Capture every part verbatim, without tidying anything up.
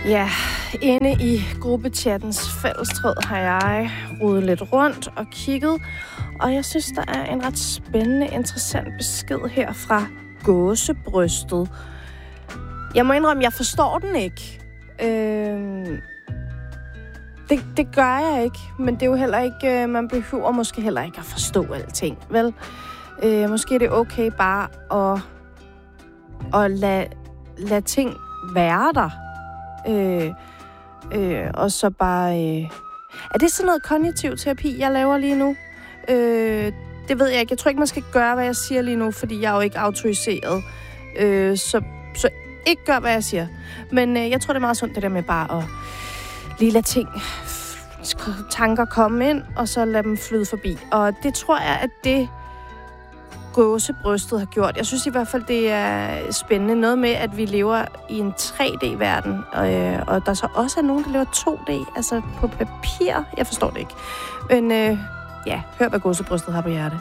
Ja, inde i gruppechattens fællestråd har jeg rodet lidt rundt og kigget, og jeg synes, der er en ret spændende, interessant besked her fra gåsebrystet. Jeg må indrømme, jeg forstår den ikke. Øh, det, det gør jeg ikke, men det er jo heller ikke, man behøver måske heller ikke at forstå alting, vel? Øh, måske er det okay bare at, at lade, lade ting være der. Øh, øh, og så bare... Øh... Er det sådan noget kognitiv terapi, jeg laver lige nu? Øh, det ved jeg ikke. Jeg tror ikke, man skal gøre, hvad jeg siger lige nu, fordi jeg er jo ikke autoriseret. Øh, så, så ikke gør, hvad jeg siger. Men øh, jeg tror, det er meget sundt, det der med bare at lige lade ting, tanker komme ind, og så lade dem flyde forbi. Og det tror jeg, at det gåsebrystet har gjort. Jeg synes i hvert fald, det er spændende. Noget med, at vi lever i en tre D-verden, og, øh, og der så også er nogen, der lever to D, altså på papir. Jeg forstår det ikke. Men øh, ja, hør, hvad gåsebrystet har på hjerte.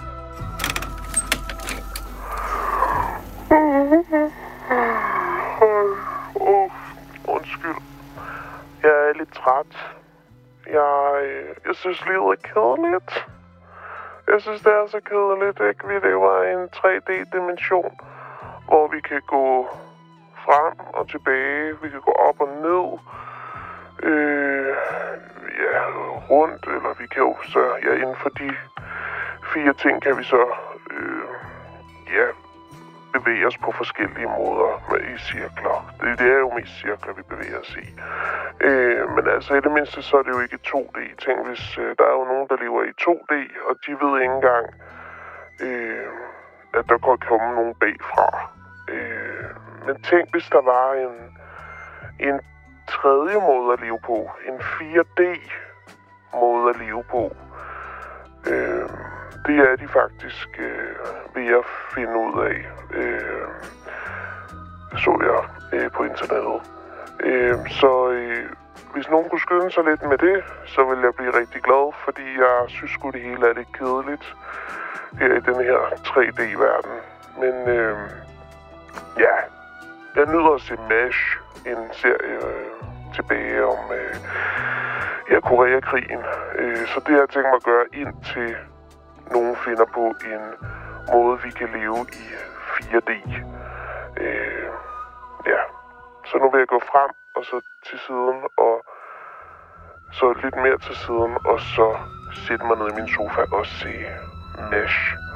Uh, undskyld. Jeg er lidt træt. Jeg, jeg synes, livet er kedeligt. Jeg synes, det er så kedeligt, ikke? Vi lever i en tre D-dimension, hvor vi kan gå frem og tilbage, vi kan gå op og ned, øh, ja, rundt, eller vi kan jo så, ja, inden for de fire ting kan vi så, øh, ja, bevæge os på forskellige måder med, i cirkler. Det, det er jo mest cirkler, vi bevæger os i. Øh, men altså, i det mindste, så er det jo ikke to D-ting. Hvis øh, der er jo nogen, der lever i to D, og de ved ikke engang, øh, at der kan komme nogen bagfra. Øh, men tænk, hvis der var en, en tredje måde at leve på. En fire D-måde at leve på. Øh, det er de faktisk øh, ved at finde ud af. Øh, så jeg øh, på internettet. Øh, så øh, hvis nogen kunne skynde sig lidt med det, så vil jeg blive rigtig glad, fordi jeg synes sgu det hele er lidt kedeligt her i den her tre D-verden. Men øh, ja, jeg nyder at se MASH, en serie øh, tilbage om øh, ja, Koreakrigen. Øh, så det har jeg tænkt mig at gøre indtil nogen finder på en måde, vi kan leve i fire D. Øh, ja, så nu vil jeg gå frem og så til siden, og så lidt mere til siden, og så sætte mig ned i min sofa og se MASH.